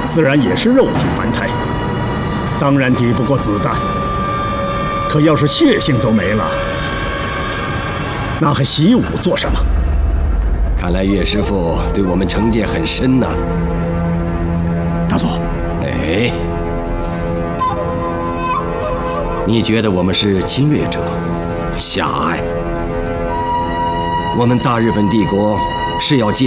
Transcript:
自然也是肉体凡胎，当然抵不过子弹。可要是血性都没了，那还习武做什么？ 看来岳师傅对我们惩戒很深呐。 大佐， 哎，你觉得我们是侵略者、狭隘？我们大日本帝国是要借